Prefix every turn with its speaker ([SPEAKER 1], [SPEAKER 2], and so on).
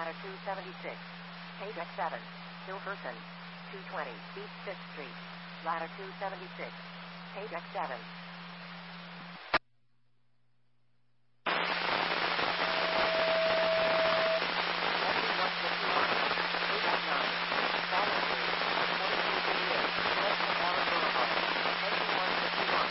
[SPEAKER 1] Ladder 276. Page X7. Hilferson. 220 East 5th Street. Ladder 276. Page X7.